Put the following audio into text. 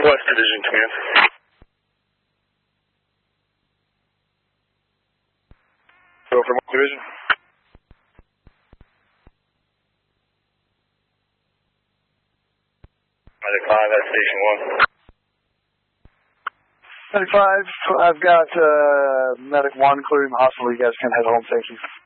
West Division Command. Go from West Division. Medic 5 at Station 1. Medic 5, I've got Medic 1 clearing the hospital. You guys can head home. Thank you.